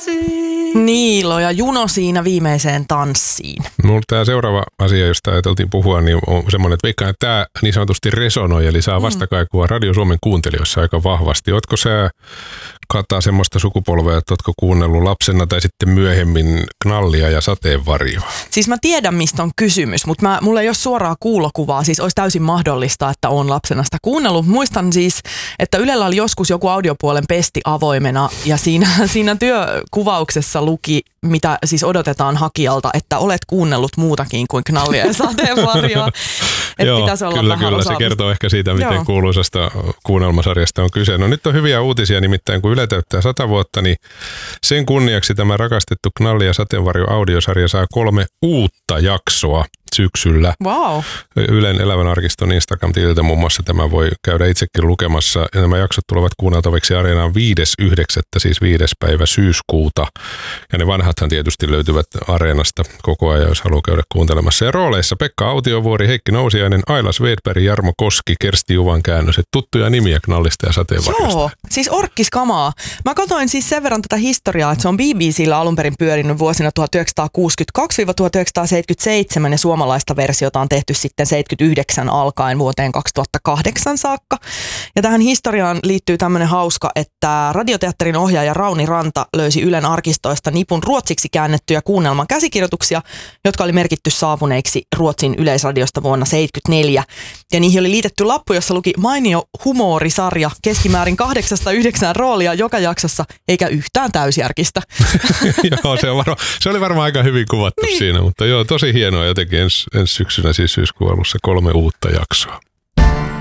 Niilo ja Juno siinä viimeiseen tanssiin. Mulla tämä seuraava asia, josta ajateltiin puhua, niin on semmoinen, että veikkaan, että tämä niin sanotusti resonoi, eli saa vastakaikua Radio Suomen kuuntelijoissa aika vahvasti. Ootko sä, Kata, semmoista sukupolvea, että ootko kuunnellut lapsena tai sitten myöhemmin Knallia ja Sateenvarjoa? Siis mä tiedän, mistä on kysymys, mutta mulla ei ole suoraa kuulokuvaa. Siis olisi täysin mahdollista, että olen lapsena sitä kuunnellut. Muistan siis, että Ylellä oli joskus joku audiopuolen pesti avoimena ja siinä työkuvauksessa luki, mitä siis odotetaan hakijalta, että olet kuunnellut muutakin kuin Knallia ja Sateenvarjoa. Joo, kyllä se kertoo ehkä siitä, miten kuuluisasta kuunnelmasarjasta on kyse. No nyt on hyviä uutisia, nimittäin kun Yle täyttää 100 vuotta, niin sen kunniaksi tämä rakastettu Knalli ja Sateenvarjo audiosarja saa 3 uutta jaksoa syksyllä. Wow. Ylen Elävän arkiston Instagram-tililtä muun muassa tämä voi käydä itsekin lukemassa. Ja nämä jaksot tulevat kuunneltaviksi Areenaan 5.9., siis 5. päivä syyskuuta. Ja ne vanhathan tietysti löytyvät Areenasta koko ajan, jos haluaa käydä kuuntelemassa. Ja rooleissa Pekka Autiovuori, Heikki Nousiainen, Aila Svedberg, Jarmo Koski, Kersti Juvan käännöset. Tuttuja nimiä Knallista ja Sateenvarjosta. Joo, siis orkkiskamaa. Mä katsoin siis sen verran tätä historiaa, että se on BBC:llä alun perin pyörinyt vuosina 1962-1977 ja suomalaista versiota on tehty sitten 79 alkaen vuoteen 2008 saakka. Ja tähän historiaan liittyy tämmöinen hauska, että radioteatterin ohjaaja Rauni Ranta löysi Ylen arkistoista nipun ruotsiksi käännettyjä kuunnelman käsikirjoituksia, jotka oli merkitty saapuneiksi Ruotsin Yleisradiosta vuonna 1974. Ja niihin oli liitetty lappu, jossa luki mainio humorisarja, keskimäärin 8-9 roolia joka jaksossa, eikä yhtään täysjärkistä. Joo, se oli varmaan aika hyvin kuvattu siinä, mutta joo, tosi hienoa jotenkin ensi syksynä, siis syyskuun alussa 3 uutta jaksoa.